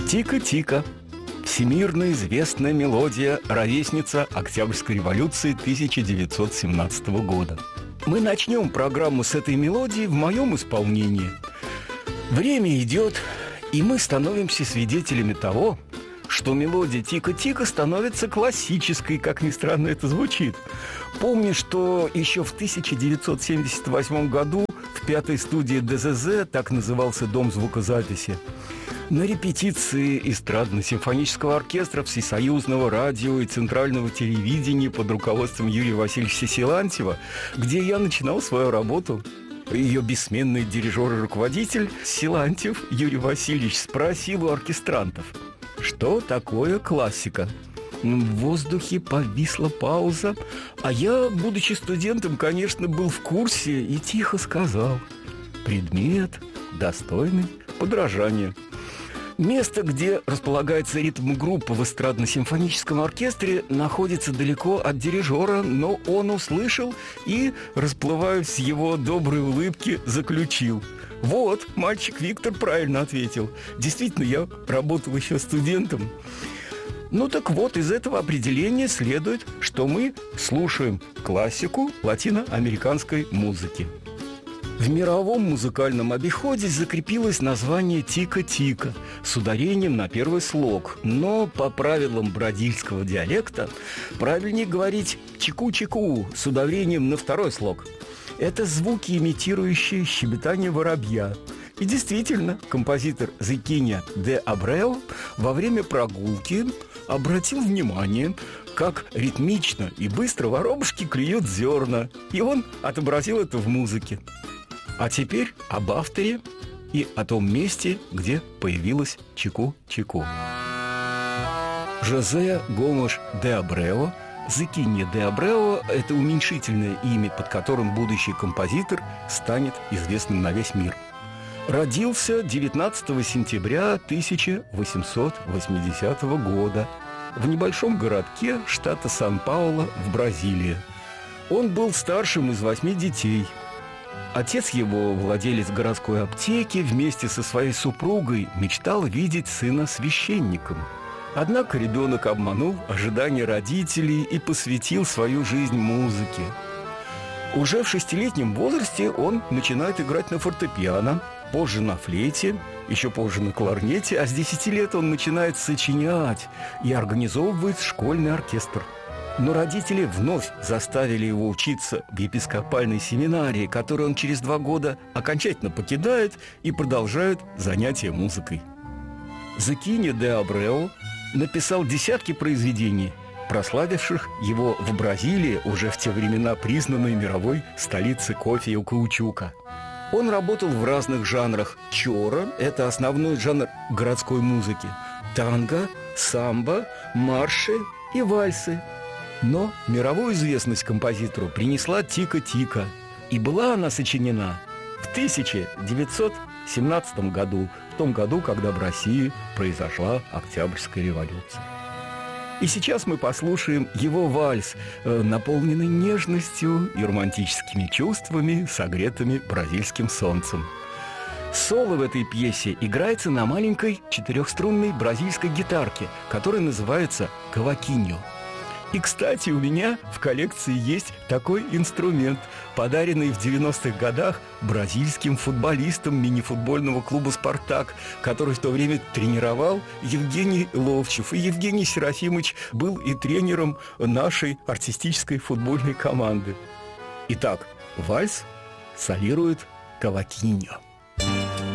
Тика-тика. Всемирно известная мелодия, ровесница Октябрьской революции 1917 года. Мы начнем программу с этой мелодии в моем исполнении. Время идет, и мы становимся свидетелями того, что мелодия «Тика-тика» становится классической, как ни странно это звучит. Помню, что еще в 1978 году в пятой студии ДЗЗ, так назывался дом звукозаписи, на репетиции эстрадно-симфонического оркестра Всесоюзного радио и Центрального телевидения под руководством Юрия Васильевича Силантьева, где я начинал свою работу, ее бессменный дирижер и руководитель Силантьев Юрий Васильевич спросил у оркестрантов: что такое классика? В воздухе повисла пауза, а я, будучи студентом, конечно, был в курсе и тихо сказал: предмет, достойный подражания. Место, где располагается ритм-группа в эстрадно-симфоническом оркестре, находится далеко от дирижера, но он услышал и, расплываясь с его доброй улыбки, заключил: вот, мальчик Виктор правильно ответил. Действительно, я работал еще студентом. Ну так вот, из этого определения следует, что мы слушаем классику латиноамериканской музыки. В мировом музыкальном обиходе закрепилось название «Тика-тика» с ударением на первый слог. Но по правилам бразильского диалекта правильнее говорить «чику-чику» с ударением на второй слог. Это звуки, имитирующие щебетание воробья. И действительно, композитор Зекинья де Абреу во время прогулки обратил внимание, как ритмично и быстро воробушки клюют зерна, и он отобразил это в музыке. А теперь об авторе и о том месте, где появилась чику-чику. Жозе Гомеш де Абреу, Зекинья де Абреу – это уменьшительное имя, под которым будущий композитор станет известным на весь мир. Родился 19 сентября 1880 года в небольшом городке штата Сан-Пауло в Бразилии. Он был старшим из 8 детей. Отец его, владелец городской аптеки, вместе со своей супругой мечтал видеть сына священником. Однако ребенок обманул ожидания родителей и посвятил свою жизнь музыке. Уже в 6-летнем возрасте он начинает играть на фортепиано, позже на флейте, еще позже на кларнете, а с 10 лет он начинает сочинять и организовывает школьный оркестр. Но родители вновь заставили его учиться в епископальной семинарии, которую он через 2 года окончательно покидает и продолжает занятия музыкой. Зекинья де Абреу написал десятки произведений, прославивших его в Бразилии, уже в те времена признанной мировой столицей кофе и каучука. Он работал в разных жанрах. Чора – это основной жанр городской музыки, танго, самбо, марши и вальсы. Но мировую известность композитору принесла «Тика-тика», и была она сочинена в 1917 году, в том году, когда в России произошла Октябрьская революция. И сейчас мы послушаем его вальс, наполненный нежностью и романтическими чувствами, согретыми бразильским солнцем. Соло в этой пьесе играется на маленькой 4-струнной бразильской гитарке, которая называется кавакиньо. И, кстати, у меня в коллекции есть такой инструмент, подаренный в 90-х годах бразильским футболистам мини-футбольного клуба «Спартак», который в то время тренировал Евгений Ловчев. И Евгений Серафимович был и тренером нашей артистической футбольной команды. Итак, вальс солирует кавакиньо.